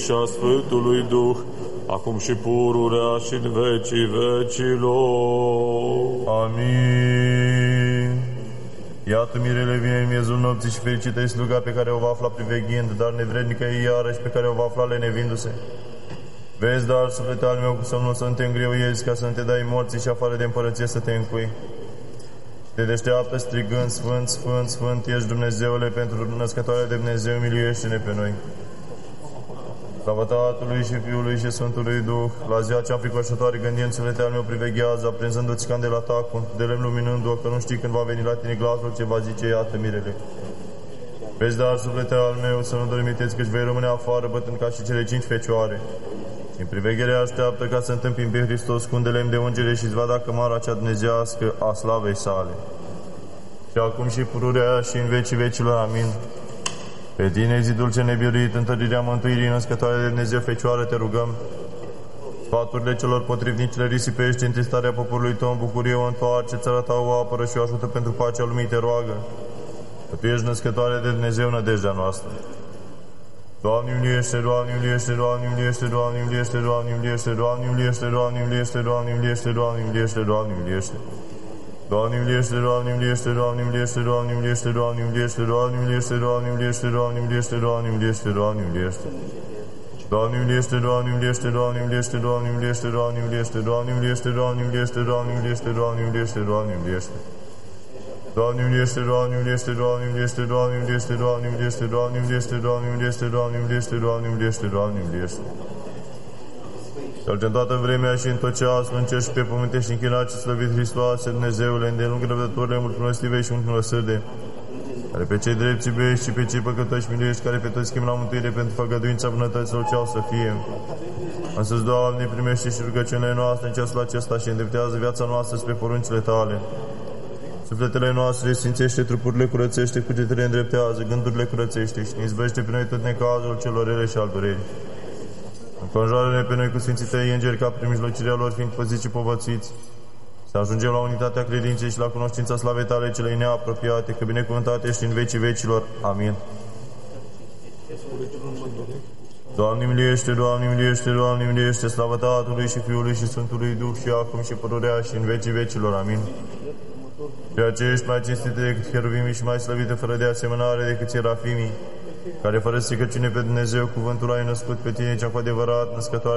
și a Sfântului Duh, acum și pururea și în vecii vecilor. Amin. Iată mirele vine în miezul nopții și fericită e sluga pe care o va afla priveghind, dar nevrednică e iarăși pe care o va afla lenevindu-se. Vezi, dar, suflete al meu, cu somnul să nu te îngreuiezi, ca să nu te dai morții și afară de împărăție să te încui. Te deșteaptă strigând, Sfânt, Sfânt, Sfânt, ești Dumnezeule, pentru născătoarea de Dumnezeu, miluiește-ne pe noi. Slavă Tatălui și Fiului și Sfântului Duh, la ziua cea fricoșătoare gândind, suflete al meu priveghează, aprinzându-ți candela ta, cu de lemn luminându-o, că nu știi când va veni la tine glasul ce va zice, iată mirele. Vezi, dar, suflete al meu, să nu dormiteți, căci vei rămâne afară, bătând ca și cele 5 fecioare. În priveghere așteaptă ca să întâmpin pe Hristos cu un de lemn de ungere și-ți va da cămara cea dumnezească a slavei sale. Și acum și pururea și în vecii vecilor. Amin. Pe tine, zidul ce nebiruit, întărirea mântuirii născătoare de Dumnezeu Fecioară, te rugăm. Sfaturile celor potrivnici le risipești, întristarea poporului tău în bucurie o întoarce, țara ta o apără și o ajută pentru pacea lumii, te roagă. Că tu ești născătoare de Dumnezeu, nădejdea noastră. Doamne, miliește, Doamne, miliește, Doamne, miliește, Doamne, miliește, Doamne, miliește, Doamne, miliește, Doamne, miliește, Doamne, miliește, Doamne, miliește, Doamne, miliește. Doamne, miliește, Doamne, miliește, Doamne, miliește, Doamne, miliește, Doamne, miliește, Doamne, miliește, Doamne, miliește, Doamne, miliește, Doamne, miliește, Doamne, miliește. Doamne, miliește, Doamne, miliește, Doamne, miliește, Doamne, miliește, Doamne, miliește, Doamne, miliește, Doamne, miliește, Doamne, miliește, Doamne, miliește, Doamne, miliește. Doamne, miliește, Doamne, miliește, Doamne, miliește, Doamne, miliește, Doamne, miliește, Doamne, miliește, Doamne, miliește, Doamne, miliește, Doamne, miliește, Doamne, miliește. Cel ce în toată vremea și în tot ce astfel în cer și pe pământ ești închinat și slăvit Hristoase, Dumnezeule, îndelung răbdătorile, mult milostive și mult milosârde, care pe cei drepți iubești și pe cei păcătoși miluiești, care pe toți schimb la mântuire pentru făgăduința bunătăților ce au să fie. Însă-ți, Doamne, primește și rugăciunile noastre în ceasul acesta și îndreptează viața noastră spre poruncile Tale. Sufletele noastre sfințește, trupurile curățește, cugetele îndreptează, gândurile curățește și ne izbăvește pe noi tot necazul celor rele și al durerii. Înconjoară-ne pe noi cu sfințitei îngeri ca prin mijlocirea lor fiind păziți și povățuiți, să ajungem la unitatea credinței și la cunoștința slavei Tale celei neapropiate, că binecuvântat ești în vecii vecilor. Amin. Doamne miliește, Doamne miliește, Doamne miliește, slavă Tatălui și Fiului și Sfântului Duh și acum și pururea și în vecii vecilor. Amin. Ceea ce ești mai cinstită decât cheruvimii și mai slăvită fără de asemănare decât serafimii, care fără stricăciune pe Dumnezeu cuvântul ai născut pe tine cea cu adevărat născătoare